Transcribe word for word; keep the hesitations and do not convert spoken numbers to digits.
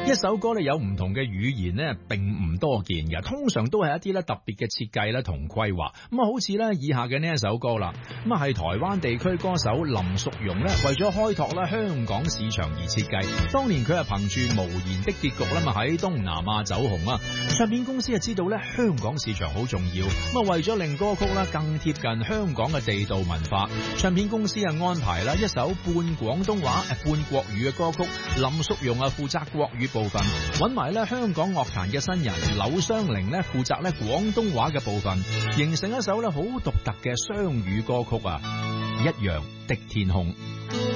一首歌咧有唔同嘅語言咧，並唔多見嘅，通常都係一啲咧特別嘅設計啦同規劃。咁啊，好似咧以下嘅呢一首歌啦，咁啊係台灣地區歌手林淑容咧為咗開拓啦香港市場而設計。當年佢係憑住無言的結局啦，嘛喺東南亞走紅啊。唱片公司啊知道咧香港市場好重要，咁啊為咗令歌曲咧更貼近香港嘅地道文化，唱片公司啊安排啦一首半廣東話誒半國語嘅歌曲，林淑容啊負責國語部分，揾埋咧香港樂壇嘅新人柳湘玲咧負責咧廣東話嘅部分，形成一首咧好獨特嘅雙語歌曲啊，一樣的天空。